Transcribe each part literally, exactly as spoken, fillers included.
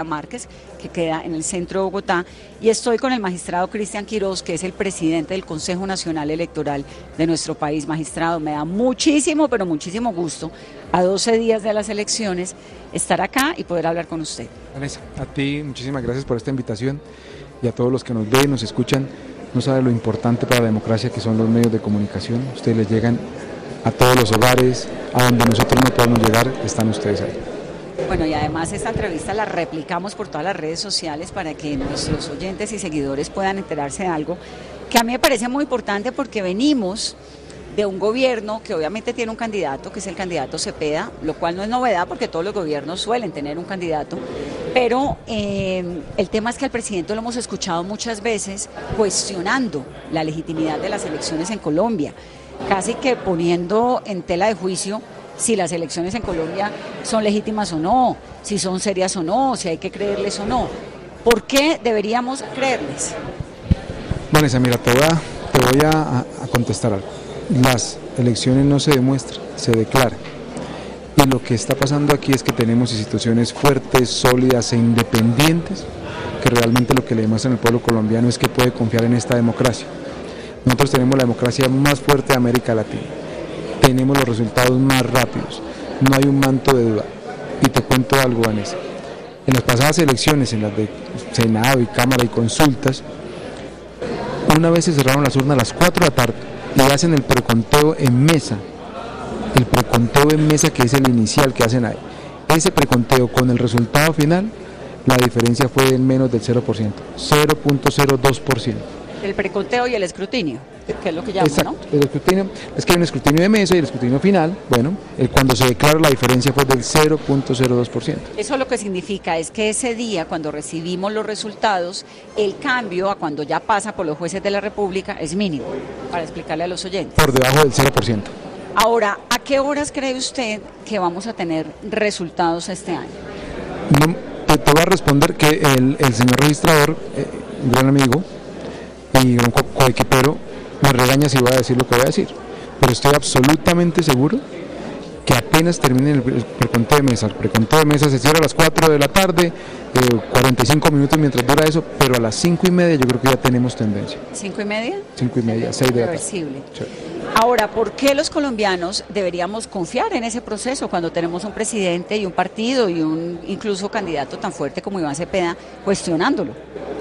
Márquez, que queda en el centro de Bogotá, y estoy con el magistrado Cristian Quiroz, que es el presidente del Consejo Nacional Electoral de nuestro país. Magistrado, me da muchísimo, pero muchísimo gusto, a doce días de las elecciones, estar acá y poder hablar con usted. Vanessa, a ti muchísimas gracias por esta invitación y a todos los que nos ven, nos escuchan. No sabe lo importante para la democracia que son los medios de comunicación. Ustedes les llegan a todos los hogares, a donde nosotros no podemos llegar, están ustedes ahí. Bueno, y además esta entrevista la replicamos por todas las redes sociales para que nuestros oyentes y seguidores puedan enterarse de algo que a mí me parece muy importante, porque venimos de un gobierno que obviamente tiene un candidato, que es el candidato Cepeda, lo cual no es novedad porque todos los gobiernos suelen tener un candidato, pero eh, el tema es que al presidente lo hemos escuchado muchas veces cuestionando la legitimidad de las elecciones en Colombia, casi que poniendo en tela de juicio si las elecciones en Colombia son legítimas o no, si son serias o no, si hay que creerles o no. ¿Por qué deberíamos creerles? Vanessa, mira, te voy a, te voy a, a contestar algo. Las elecciones no se demuestran, se declaran. Y lo que está pasando aquí es que tenemos instituciones fuertes, sólidas e independientes, que realmente lo que le demuestran al pueblo colombiano es que puede confiar en esta democracia. Nosotros tenemos la democracia más fuerte de América Latina. Tenemos los resultados más rápidos, no hay un manto de duda. Y te cuento algo, Vanessa. En las pasadas elecciones, en las de Senado y Cámara y consultas, una vez se cerraron las urnas a las cuatro de la tarde y hacen el preconteo en mesa. El preconteo en mesa, que es el inicial que hacen ahí. Ese preconteo con el resultado final, la diferencia fue en menos del cero por ciento, cero punto cero dos por ciento. El preconteo y el escrutinio, que es lo que llaman, exacto, ¿no? El escrutinio, es que hay un escrutinio de mesa y el escrutinio final, bueno, el, cuando se declara la diferencia fue del cero punto cero dos por ciento. Eso lo que significa es que ese día, cuando recibimos los resultados, el cambio a cuando ya pasa por los jueces de la República es mínimo, para explicarle a los oyentes. Por debajo del cero por ciento. Ahora, ¿a qué horas cree usted que vamos a tener resultados este año? No, te, te voy a responder que el, el señor registrador, eh, un gran amigo y un co coequipero, me regaña si voy a decir lo que voy a decir, pero estoy absolutamente seguro que apenas termine el preconteo de mesa. El preconteo de mesa se cierra a las cuatro de la tarde, eh, cuarenta y cinco minutos mientras dura eso, pero a las cinco y media yo creo que ya tenemos tendencia. ¿Cinco y media? Cinco y media, seis de la tarde. Reversible. Sí. Ahora, ¿por qué los colombianos deberíamos confiar en ese proceso cuando tenemos un presidente y un partido y un incluso candidato tan fuerte como Iván Cepeda cuestionándolo?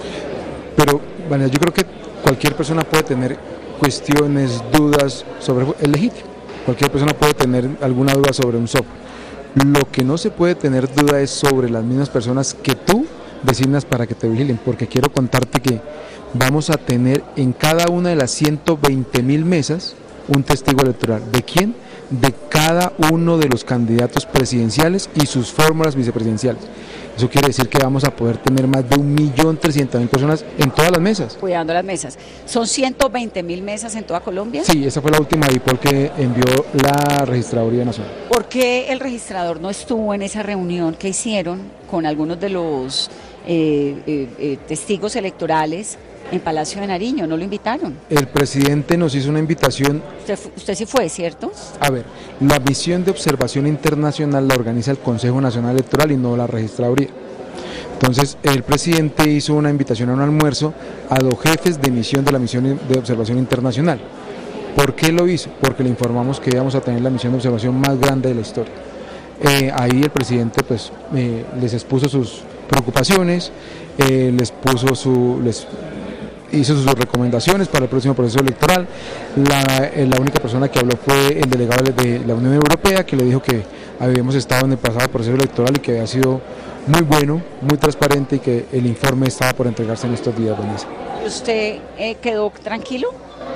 Pero, bueno, yo creo que cualquier persona puede tener cuestiones, dudas sobre el legítimo. Cualquier persona puede tener alguna duda sobre un software. Lo que no se puede tener duda es sobre las mismas personas que tú designas para que te vigilen, porque quiero contarte que vamos a tener en cada una de las ciento veinte mil mesas un testigo electoral. ¿De quién? De cada uno de los candidatos presidenciales y sus fórmulas vicepresidenciales. Eso quiere decir que vamos a poder tener más de un millón trescientas mil personas en todas las mesas. Cuidando las mesas. ¿Son ciento veinte mil mesas en toda Colombia? Sí, esa fue la última I P O L que envió la Registraduría Nacional. ¿Por qué el registrador no estuvo en esa reunión que hicieron con algunos de los eh, eh, eh, testigos electorales en Palacio de Nariño? ¿No lo invitaron? El presidente nos hizo una invitación. Usted, usted sí fue, ¿cierto? A ver, la misión de observación internacional la organiza el Consejo Nacional Electoral y no la Registraduría. Entonces, el presidente hizo una invitación a un almuerzo a los jefes de misión de la misión de observación internacional. ¿Por qué lo hizo? Porque le informamos que íbamos a tener la misión de observación más grande de la historia. Eh, ahí el presidente pues eh, les expuso sus preocupaciones, eh, les puso su... Les, hizo sus recomendaciones para el próximo proceso electoral. La, la única persona que habló fue el delegado de la Unión Europea, que le dijo que habíamos estado en el pasado proceso electoral y que había sido muy bueno, muy transparente y que el informe estaba por entregarse en estos días, Vanessa. ¿Usted eh, quedó tranquilo?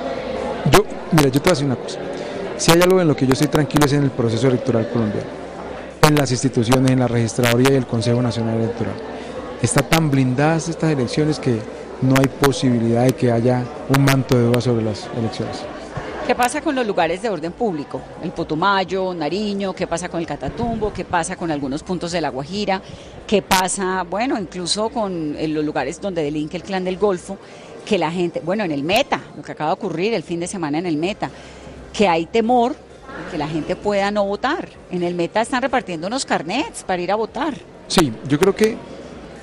Yo, mira, yo te voy a decir una cosa. Si hay algo en lo que yo estoy tranquilo es en el proceso electoral colombiano, en las instituciones, en la Registraduría y el Consejo Nacional Electoral. Está tan blindadas estas elecciones que no hay posibilidad de que haya un manto de duda sobre las elecciones. ¿Qué pasa con los lugares de orden público? El Putumayo, Nariño, ¿qué pasa con el Catatumbo? ¿Qué pasa con algunos puntos de La Guajira? ¿Qué pasa, bueno, incluso con los lugares donde delinque el Clan del Golfo? Que la gente, bueno, en el Meta, lo que acaba de ocurrir el fin de semana en el Meta, que hay temor de que la gente pueda no votar. En el Meta están repartiendo unos carnets para ir a votar. Sí, yo creo que